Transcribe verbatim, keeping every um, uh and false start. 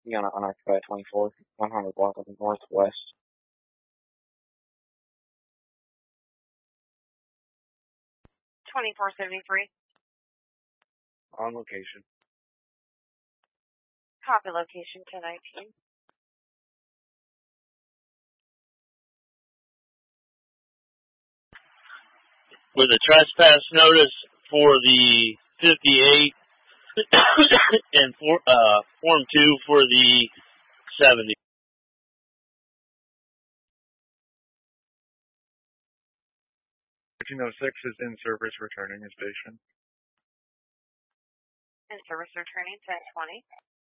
Unit unoccupied twenty-four, one hundred block of the northwest. twenty-four seventy-three. On location. Copy location ten nineteen. With a trespass notice for the fifty-eight and for, uh, Form two for the seventy. thirteen oh six is in service returning to station. In service returning ten twenty.